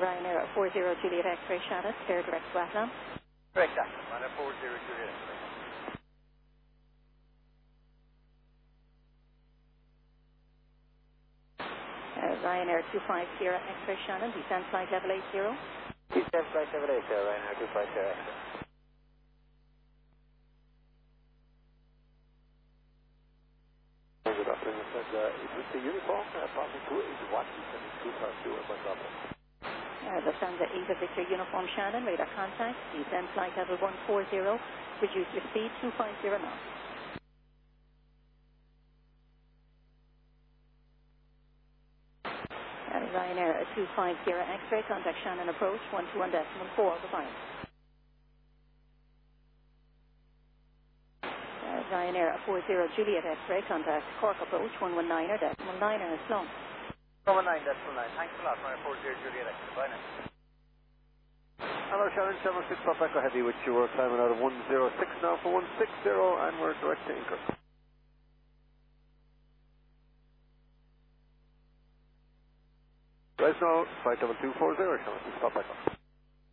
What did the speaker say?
Ryanair 40 Juliet X-ray Shannon, clear direct to Athlone. Correct, Ryanair 40 Juliet X-ray. Ryanair 250 X-ray Shannon, descend flight level 80. Descend flight level 80, Ryanair 250 X-ray. Good afternoon, sir. Is this the uniform? Passing through is what? Descending 252 at West Dublin. Lufthansa 8 of Victor Uniform Shannon, radar contact, descend flight level 140, reduce your speed 250 knots. Ryanair 250 X-ray, contact Shannon approach 121.4, goodbye. Ryanair 40 Juliet X-ray, contact Cork approach 119.9 Athlone. 119.9, thanks a lot, Ryanair 40 Juliet X-ray, bye now. Hello, Shannon, 76 Papa Echo Heavy with you. We're climbing out of 106 now for 160 and we're direct to Inker. Guys, now, flight level 240, Shannon, 6 Papa Echo.